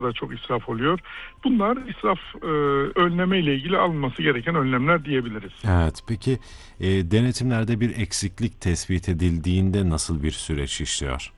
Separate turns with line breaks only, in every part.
da çok israf oluyor. Bunlar israf önleme ile ilgili alınması gereken önlemler diyebiliriz.
Evet, peki denetimlerde bir eksiklik tespit edildiğinde nasıl bir süreç işliyor?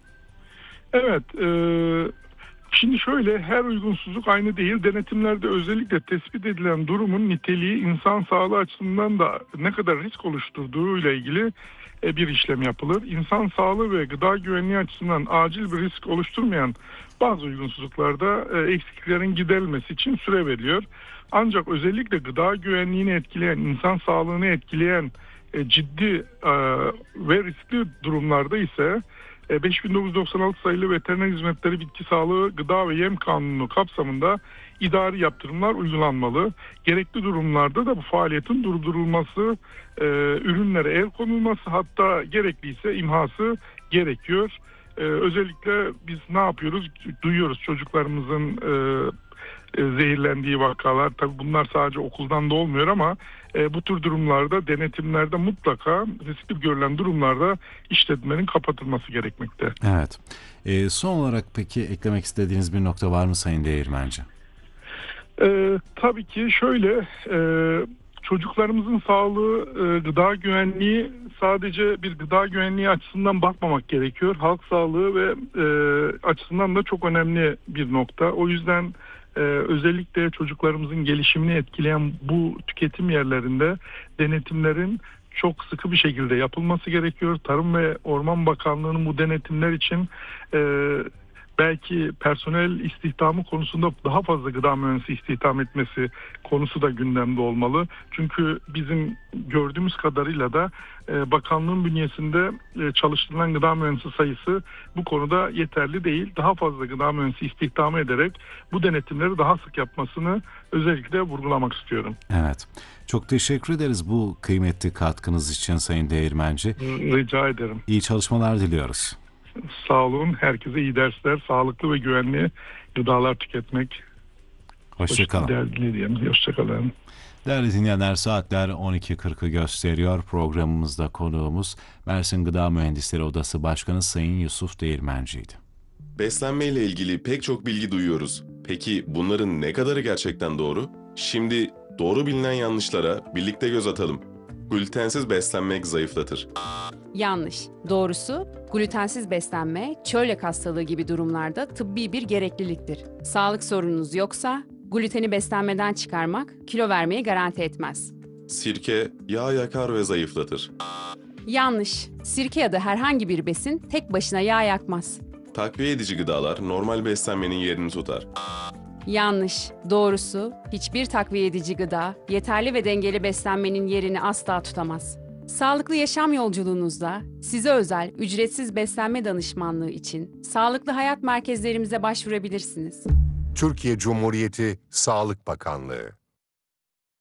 Evet, şimdi şöyle, her uygunsuzluk aynı değil. Denetimlerde özellikle tespit edilen durumun niteliği insan sağlığı açısından da ne kadar risk oluşturduğu ile ilgili bir işlem yapılır. İnsan sağlığı ve gıda güvenliği açısından acil bir risk oluşturmayan bazı uygunsuzluklarda eksikliklerin giderilmesi için süre veriliyor. Ancak özellikle gıda güvenliğini etkileyen, insan sağlığını etkileyen ciddi ve riskli durumlarda ise 5996 sayılı Veteriner Hizmetleri Bitki Sağlığı Gıda ve Yem Kanunu kapsamında idari yaptırımlar uygulanmalı. Gerekli durumlarda da bu faaliyetin durdurulması, ürünlere el konulması, hatta gerekliyse imhası gerekiyor. Özellikle biz ne yapıyoruz? Duyuyoruz çocuklarımızın zehirlendiği vakalar. Tabii bunlar sadece okuldan da olmuyor ama bu tür durumlarda, denetimlerde mutlaka riskli görülen durumlarda işletmenin kapatılması gerekmekte.
Evet. Son olarak peki eklemek istediğiniz bir nokta var mı Sayın Değirmenci?
Tabii ki şöyle, çocuklarımızın sağlığı, gıda güvenliği sadece bir gıda güvenliği açısından bakmamak gerekiyor. Halk sağlığı ve açısından da çok önemli bir nokta. O yüzden özellikle çocuklarımızın gelişimini etkileyen bu tüketim yerlerinde denetimlerin çok sıkı bir şekilde yapılması gerekiyor. Tarım ve Orman Bakanlığı'nın bu denetimler için belki personel istihdamı konusunda daha fazla gıda mühendisi istihdam etmesi konusu da gündemde olmalı. Çünkü bizim gördüğümüz kadarıyla da bakanlığın bünyesinde çalıştırılan gıda mühendisi sayısı bu konuda yeterli değil. Daha fazla gıda mühendisi istihdam ederek bu denetimleri daha sık yapmasını özellikle vurgulamak istiyorum.
Evet. Çok teşekkür ederiz bu kıymetli katkınız için Sayın Değirmenci.
Rica ederim.
İyi çalışmalar diliyoruz.
Sağ olun. Herkese iyi dersler. Sağlıklı ve güvenli gıdalar tüketmek.
Hoşçakalın.
Hoşçakalın.
Değerli dinleyenler, saatler 12.40'ı gösteriyor. Programımızda konuğumuz Mersin Gıda Mühendisleri Odası Başkanı Sayın Yusuf Değirmenci'ydi.
Beslenme ile ilgili pek çok bilgi duyuyoruz. Peki bunların ne kadarı gerçekten doğru? Şimdi doğru bilinen yanlışlara birlikte göz atalım. Glutensiz beslenmek zayıflatır.
Yanlış. Doğrusu, glutensiz beslenme, çölyak hastalığı gibi durumlarda tıbbi bir gerekliliktir. Sağlık sorununuz yoksa, gluteni beslenmeden çıkarmak kilo vermeyi garanti etmez.
Sirke yağ yakar ve zayıflatır.
Yanlış. Sirke ya da herhangi bir besin tek başına yağ yakmaz.
Takviye edici gıdalar normal beslenmenin yerini tutar.
Yanlış. Doğrusu, hiçbir takviye edici gıda, yeterli ve dengeli beslenmenin yerini asla tutamaz. Sağlıklı yaşam yolculuğunuzda size özel ücretsiz beslenme danışmanlığı için sağlıklı hayat merkezlerimize başvurabilirsiniz.
Türkiye Cumhuriyeti Sağlık Bakanlığı